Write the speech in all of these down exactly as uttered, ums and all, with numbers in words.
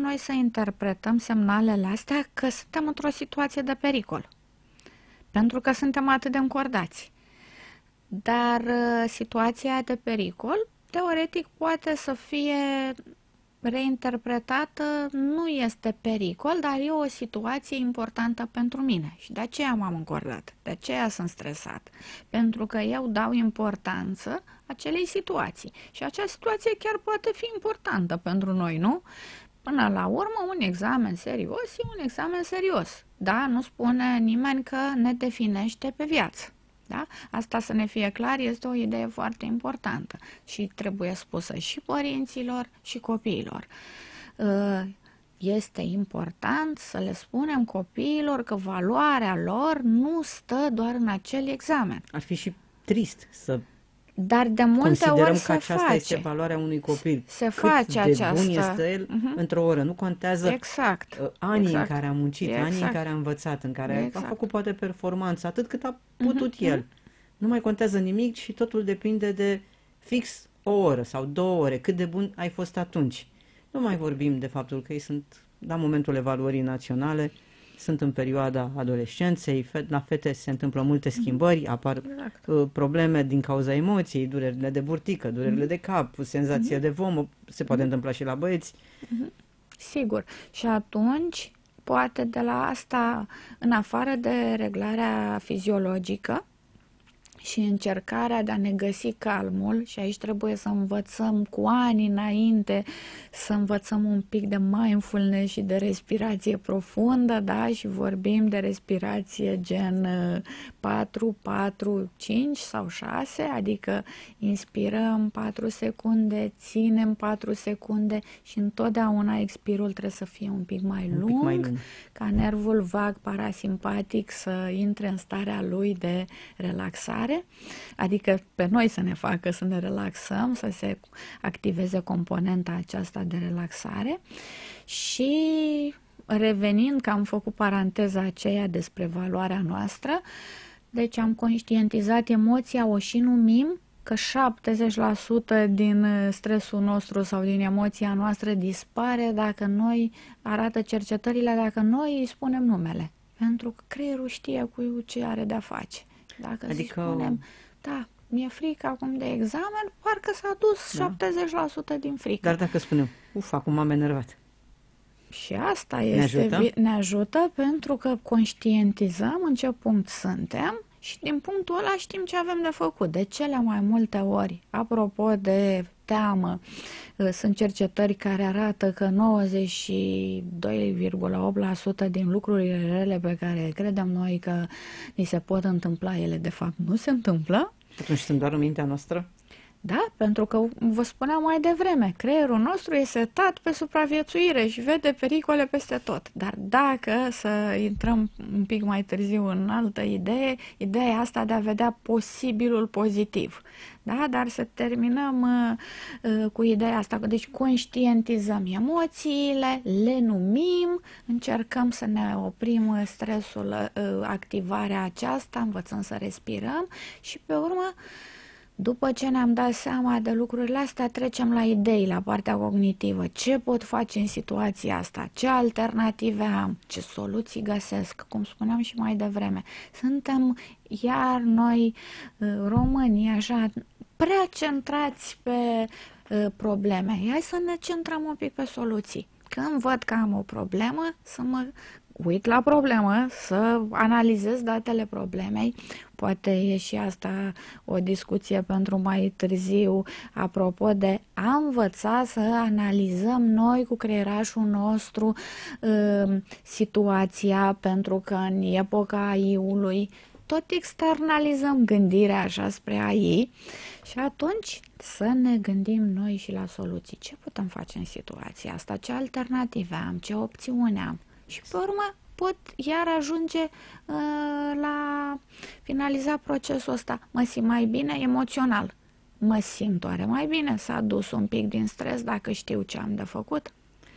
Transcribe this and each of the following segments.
noi să interpretăm semnalele astea că suntem într-o situație de pericol. Pentru că suntem atât de încordați. Dar uh, situația de pericol, teoretic, poate să fie reinterpretată, nu este pericol, dar e o situație importantă pentru mine și de aceea m-am încordat, de aceea sunt stresat, pentru că eu dau importanță acelei situații și acea situație chiar poate fi importantă pentru noi, nu? Până la urmă, un examen serios e un examen serios, da? Nu spune nimeni că ne definește pe viață. Da? Asta, să ne fie clar, este o idee foarte importantă și trebuie spusă și părinților și copiilor. Este important să le spunem copiilor că valoarea lor nu stă doar în acel examen. Ar fi și trist să Dar de multe considerăm ori că se aceasta face. este valoarea unui copil. Se Cât face de aceasta. bun este el uh-huh. într-o oră. Nu contează exact. uh, anii exact. în care a muncit, exact. anii în care a învățat, în care exact. a făcut poate performanță, atât cât a putut uh-huh. el. Nu mai contează nimic și totul depinde de fix o oră sau două ore, cât de bun ai fost atunci. Nu mai vorbim de faptul că ei sunt, la momentul evaluării naționale, sunt în perioada adolescenței, la fete se întâmplă multe schimbări, apar exact. uh, probleme din cauza emoției, durerile de burtică, durerile mm-hmm. de cap, senzație mm-hmm. de vomă, se poate mm-hmm. întâmpla și la băieți. Mm-hmm. Sigur. Și atunci, poate de la asta, în afară de reglarea fiziologică, și încercarea de a ne găsi calmul, și aici trebuie să învățăm cu ani înainte, să învățăm un pic de mindfulness și de respirație profundă, da? Și vorbim de respirație gen patru, patru, cinci sau șase, adică inspirăm patru secunde, ținem patru secunde și întotdeauna expirul trebuie să fie un pic mai lung, un pic mai lung. Ca nervul vag parasimpatic să intre în starea lui de relaxare. Adică pe noi să ne facă să ne relaxăm, să se activeze componenta aceasta de relaxare. Și revenind, că am făcut paranteza aceea despre valoarea noastră, deci am conștientizat emoția, o și numim că șaptezeci la sută din stresul nostru sau din emoția noastră dispare dacă noi, arată cercetările, dacă noi îi spunem numele. Pentru că creierul știe cu ce are de-a face. Dacă adică... spunem, da, mi-e frică acum de examen, parcă s-a dus da. șaptezeci la sută din frică. Dar dacă spunem, uf, acum m-am enervat. Și asta este, ne ajută? ne ajută pentru că conștientizăm în ce punct suntem și din punctul ăla știm ce avem de făcut. De cele mai multe ori, apropo de teamă, sunt cercetări care arată că nouăzeci și doi virgulă opt la sută din lucrurile rele pe care credem noi că ni se pot întâmpla, ele de fapt nu se întâmplă. Atunci sunt doar în mintea noastră? Da, pentru că vă spuneam mai devreme, creierul nostru e setat pe supraviețuire și vede pericole peste tot. Dar dacă să intrăm un pic mai târziu în altă idee, ideea asta de a vedea posibilul pozitiv. Da? Dar să terminăm uh, cu ideea asta. Deci conștientizăm emoțiile, le numim, încercăm să ne oprim stresul, uh, activarea aceasta, învățăm să respirăm și pe urmă, după ce ne-am dat seama de lucrurile astea, trecem la idei, la partea cognitivă. Ce pot face în situația asta? Ce alternative am? Ce soluții găsesc? Cum spuneam și mai devreme. Suntem iar noi, românii, așa, prea centrați pe uh, probleme. Hai să ne centrăm un pic pe soluții. Când văd că am o problemă, să mă uit la problemă, să analizez datele problemei. Poate e și asta o discuție pentru mai târziu, apropo de a învăța să analizăm noi cu creierașul nostru uh, situația, pentru că în epoca A I-ului tot externalizăm gândirea așa spre A I și atunci să ne gândim noi și la soluții. Ce putem face în situația asta? Ce alternative am? Ce opțiuni am? Și pe urmă pot iar ajunge uh, la finaliza procesul ăsta. Mă simt mai bine emoțional. Mă simt oare mai bine? S-a dus un pic din stres dacă știu ce am de făcut?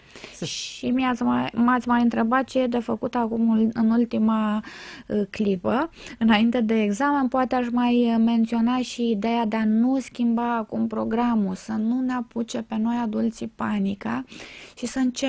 Și mi-ați mai, m-ați mai întrebat ce e de făcut acum în ultima uh, clipă, înainte de examen. Poate aș mai menționa și ideea de a nu schimba acum programul, să nu ne apuce pe noi adulții panica și să încercăm